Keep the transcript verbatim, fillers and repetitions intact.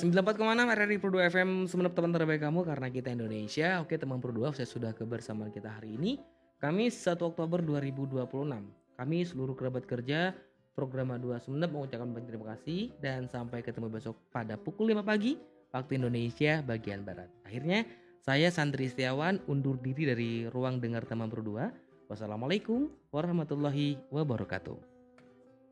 sembilan puluh empat koma enam R R I Pro dua F M, Sumenep, teman terbaik kamu karena kita Indonesia. Oke teman Pro dua, saya sudah kebersamaan kita hari ini Kamis satu Oktober dua ribu dua puluh enam. Kami seluruh kerabat kerja Program dua Sumenep mengucapkan banyak terima kasih dan sampai ketemu besok pada pukul lima pagi waktu Indonesia bagian Barat. Akhirnya saya Sandri Setiawan undur diri dari ruang dengar teman Pro dua. Wassalamualaikum warahmatullahi wabarakatuh.